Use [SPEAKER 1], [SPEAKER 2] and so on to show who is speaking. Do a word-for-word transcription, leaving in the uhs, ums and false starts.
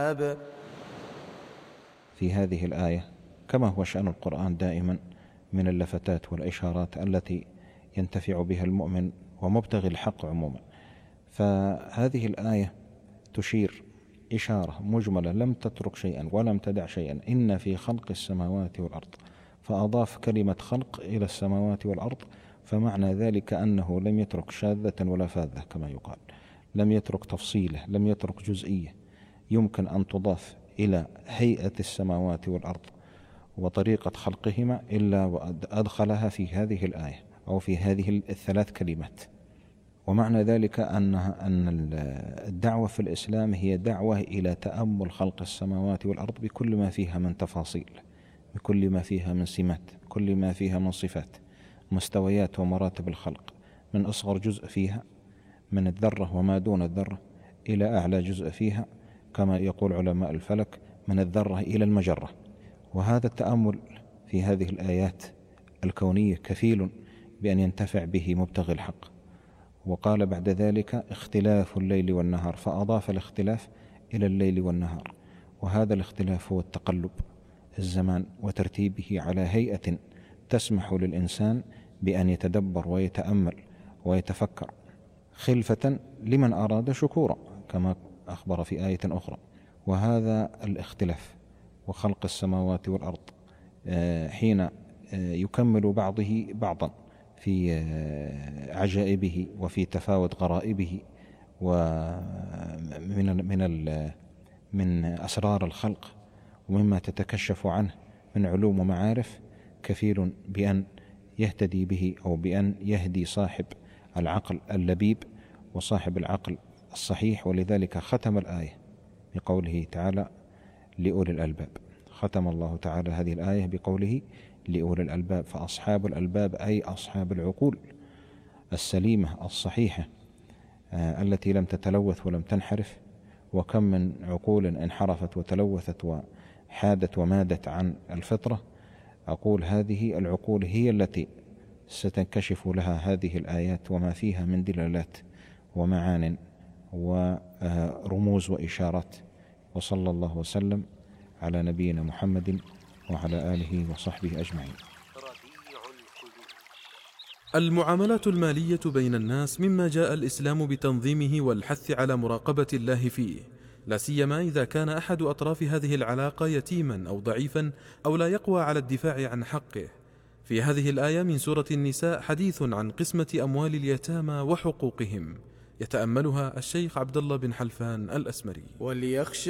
[SPEAKER 1] في هذه الآية كما هو شأن القرآن دائما من اللفتات والإشارات التي ينتفع بها المؤمن ومبتغي الحق عموما. فهذه الآية تشير إشارة مجملة لم تترك شيئا ولم تدع شيئا، إن في خلق السماوات والأرض، فأضاف كلمة خلق إلى السماوات والأرض، فمعنى ذلك أنه لم يترك شاذة ولا فاذة كما يقال، لم يترك تفصيلة، لم يترك جزئية يمكن أن تضاف إلى هيئة السماوات والأرض وطريقة خلقهما إلا وأدخلها في هذه الآية أو في هذه الثلاث كلمات. ومعنى ذلك أنها أن الدعوة في الإسلام هي دعوة إلى تأمل خلق السماوات والأرض بكل ما فيها من تفاصيل، بكل ما فيها من سمات، كل ما فيها من صفات، مستويات ومراتب الخلق، من أصغر جزء فيها من الذرة وما دون الذرة إلى أعلى جزء فيها، كما يقول علماء الفلك من الذرة إلى المجرة. وهذا التأمل في هذه الآيات الكونية كفيل بأن ينتفع به مبتغي الحق. وقال بعد ذلك اختلاف الليل والنهار، فأضاف الاختلاف إلى الليل والنهار، وهذا الاختلاف هو التقلب الزمان وترتيبه على هيئة تسمح للإنسان بأن يتدبر ويتأمل ويتفكر، خلفة لمن أراد شكورا كما أخبر في آية أخرى. وهذا الاختلاف وخلق السماوات والأرض حين يكمل بعضه بعضا في عجائبه وفي تفاوت غرائبه ومن من من أسرار الخلق ومما تتكشف عنه من علوم ومعارف، كفيل بأن يهتدي به أو بأن يهدي صاحب العقل اللبيب وصاحب العقل الصحيح. ولذلك ختم الآية بقوله تعالى لأولي الألباب، ختم الله تعالى هذه الآية بقوله لأولي الألباب، فأصحاب الألباب أي أصحاب العقول السليمة الصحيحة آه التي لم تتلوث ولم تنحرف. وكم من عقول انحرفت وتلوثت وحادت ومادت عن الفطرة. أقول هذه العقول هي التي ستنكشف لها هذه الآيات وما فيها من دلالات ومعان ورموز وإشارات. وصلى الله وسلم على نبينا محمد وعلى آله وصحبه أجمعين.
[SPEAKER 2] المعاملات المالية بين الناس مما جاء الإسلام بتنظيمه والحث على مراقبة الله فيه، لا سيما إذا كان أحد أطراف هذه العلاقة يتيما أو ضعيفا أو لا يقوى على الدفاع عن حقه. في هذه الآية من سورة النساء حديث عن قسمة أموال اليتامى وحقوقهم، يتأملها الشيخ عبد الله بن حلفان الأسمري.
[SPEAKER 3] وليخشى